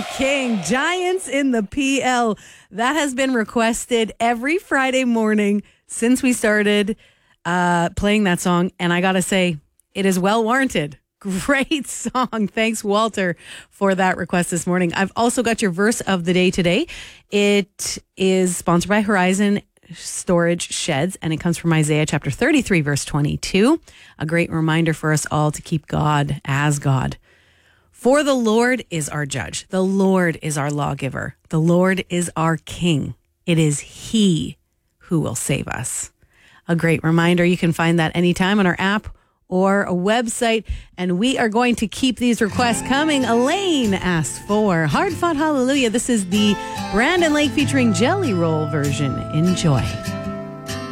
King, Giants in the PL. That has been requested every Friday morning since we started playing that song. And I got to say, it is well warranted. Great song. Thanks, Walter, for that request this morning. I've also got your verse of the day today. It is sponsored by Horizon Storage Sheds, and it comes from Isaiah chapter 33, verse 22. A great reminder for us all to keep God as God. For the Lord is our judge. The Lord is our lawgiver. The Lord is our king. It is he who will save us. A great reminder. You can find that anytime on our app or a website. And we are going to keep these requests coming. Elaine asked for Hard Fought Hallelujah. This is the Brandon Lake featuring Jelly Roll version. Enjoy.